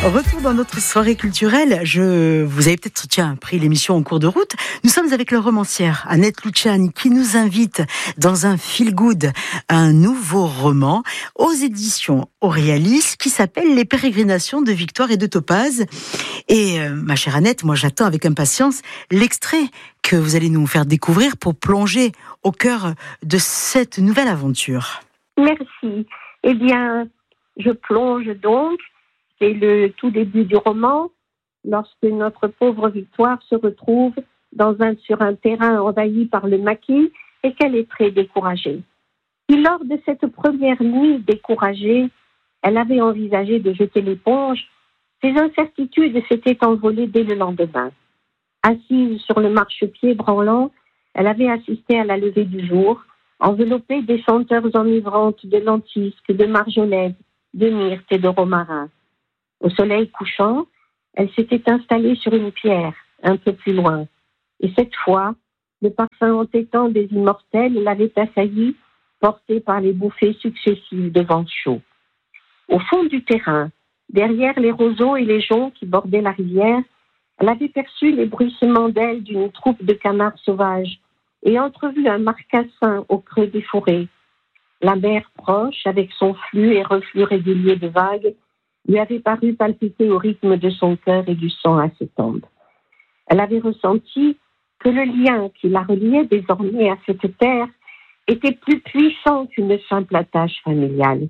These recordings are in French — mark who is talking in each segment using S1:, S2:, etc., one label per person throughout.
S1: Retour dans notre soirée culturelle. Vous avez peut-être pris l'émission en cours de route. Nous sommes avec la romancière Annette Luciani qui nous invite dans un feel-good, un nouveau roman aux éditions Auréalis qui s'appelle Les pérégrinations de Victoire et de Topaz. Et ma chère Annette, moi j'attends avec impatience l'extrait que vous allez nous faire découvrir pour plonger au cœur de cette nouvelle aventure.
S2: Merci. Eh bien, je plonge donc. C'est le tout début du roman, lorsque notre pauvre Victoire se retrouve sur un terrain envahi par le maquis et qu'elle est très découragée. Et lors de cette première nuit découragée, elle avait envisagé de jeter l'éponge. Ses incertitudes s'étaient envolées dès le lendemain. Assise sur le marchepied branlant, elle avait assisté à la levée du jour, enveloppée des senteurs enivrantes de lentisques, de marjolaine, de myrte et de romarin. Au soleil couchant, elle s'était installée sur une pierre, un peu plus loin. Et cette fois, le parfum entêtant des immortels l'avait assaillie, portée par les bouffées successives de vent chaud. Au fond du terrain, derrière les roseaux et les joncs qui bordaient la rivière, elle avait perçu les bruissements d'ailes d'une troupe de canards sauvages et entrevu un marcassin au creux des fourrés. La mer proche, avec son flux et reflux réguliers de vagues, lui avait paru palpiter au rythme de son cœur et du sang à ses tempes. Elle avait ressenti que le lien qui la reliait désormais à cette terre était plus puissant qu'une simple attache familiale.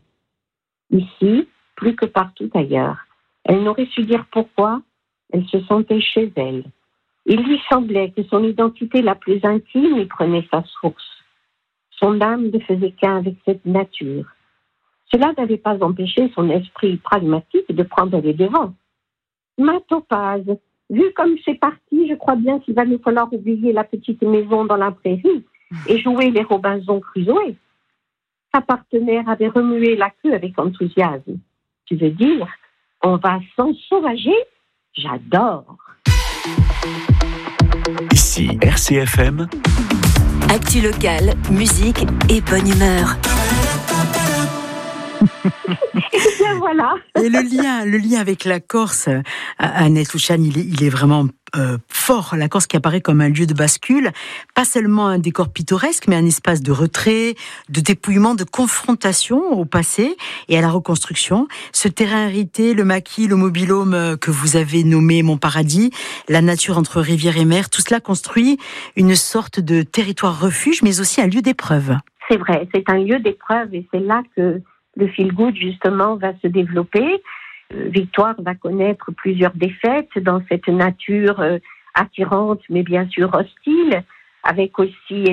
S2: Ici, plus que partout ailleurs, elle n'aurait su dire pourquoi, elle se sentait chez elle. Il lui semblait que son identité la plus intime y prenait sa source. Son âme ne faisait qu'un avec cette nature. Cela n'avait pas empêché son esprit pragmatique de prendre les devants. Ma Topaz, vu comme c'est parti, je crois bien qu'il va nous falloir oublier la petite maison dans la prairie et jouer les Robinson Crusoe. Sa partenaire avait remué la queue avec enthousiasme. Tu veux dire, on va s'ensauvager? J'adore.
S3: Ici RCFM.
S4: Actu locale, musique et bonne humeur.
S2: Et bien voilà.
S1: Et le lien avec la Corse, Annette Luciani, il est vraiment fort. La Corse qui apparaît comme un lieu de bascule, pas seulement un décor pittoresque, mais un espace de retrait, de dépouillement, de confrontation au passé et à la reconstruction. Ce terrain hérité, le maquis, le mobil-home que vous avez nommé Mon Paradis, la nature entre rivière et mer, tout cela construit une sorte de territoire refuge, mais aussi un lieu d'épreuve.
S2: C'est vrai, c'est un lieu d'épreuve et c'est là que le feel-good, justement, va se développer. Victoire va connaître plusieurs défaites dans cette nature attirante, mais bien sûr hostile, avec aussi,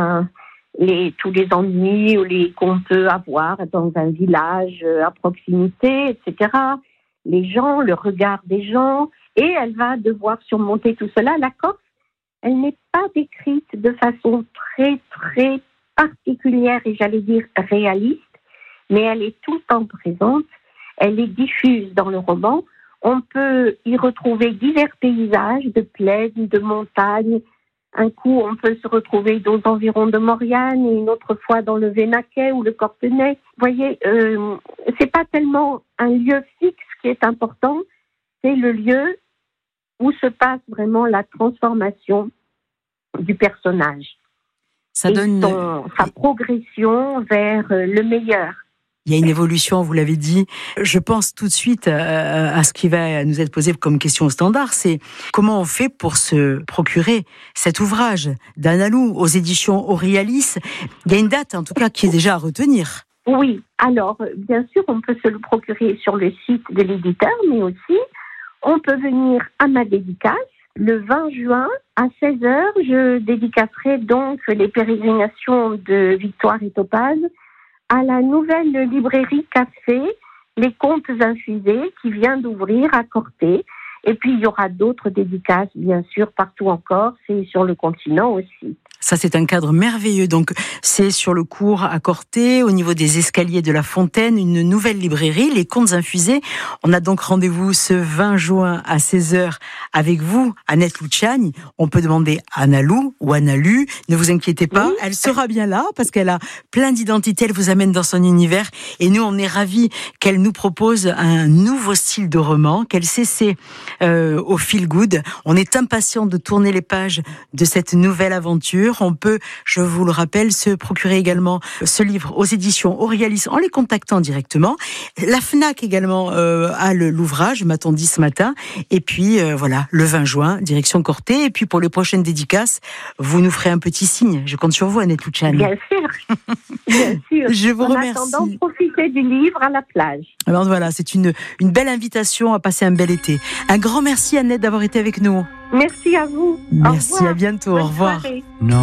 S2: tous les ennuis qu'on peut avoir dans un village à proximité, etc. Les gens, le regard des gens, et elle va devoir surmonter tout cela. La Corse, elle n'est pas décrite de façon très, très particulière et j'allais dire réaliste, mais elle est tout le temps présente, elle est diffuse dans le roman. On peut y retrouver divers paysages de plaines, de montagnes. Un coup, on peut se retrouver aux environs de Mauriane et une autre fois dans le Vénaquais ou le Cortenay. Vous voyez, c'est pas tellement un lieu fixe qui est important, c'est le lieu où se passe vraiment la transformation du personnage.
S1: Ça donne
S2: sa progression vers le meilleur.
S1: Il y a une évolution, vous l'avez dit. Je pense tout de suite à ce qui va nous être posé comme question au standard, c'est comment on fait pour se procurer cet ouvrage d'Analou aux éditions Auréalis. Il y a une date, en tout cas, qui est déjà à retenir.
S2: Oui, alors, bien sûr, on peut se le procurer sur le site de l'éditeur, mais aussi, on peut venir à ma dédicace. Le 20 juin, à 16h, je dédicacerai donc les pérégrinations de Victoire et Topaz à la nouvelle librairie Café, Les Contes Infusés, qui vient d'ouvrir à Corté. Et puis, il y aura d'autres dédicaces, bien sûr, partout en Corse et sur le continent aussi.
S1: Ça, c'est un cadre merveilleux. Donc, c'est sur le cours à Corté, au niveau des escaliers de la Fontaine, une nouvelle librairie, Les Contes Infusés. On a donc rendez-vous ce 20 juin à 16h avec vous, Annette Luciani. On peut demander Annalou ou Analu. Ne vous inquiétez pas, elle sera bien là parce qu'elle a plein d'identités. Elle vous amène dans son univers. Et nous, on est ravis qu'elle nous propose un nouveau style de roman, qu'elle s'essaie au feel good. On est impatient de tourner les pages de cette nouvelle aventure. On peut, je vous le rappelle, se procurer également ce livre aux éditions Auréalis en les contactant directement. La FNAC également a l'ouvrage, m'a-t-on dit ce matin. Et puis voilà, le 20 juin, direction Corté. Et puis pour les prochaines dédicaces, vous nous ferez un petit signe. Je compte sur vous, Annette Luciani.
S2: Bien sûr, bien sûr.
S1: Je vous remercie.
S2: En attendant, profitez du livre à la plage.
S1: Alors voilà, c'est une belle invitation à passer un bel été. Un grand merci, Annette, d'avoir été avec nous.
S2: Merci à vous.
S1: Merci,
S2: au revoir.
S1: à bientôt.
S2: Bonne
S1: au revoir.
S2: soirée.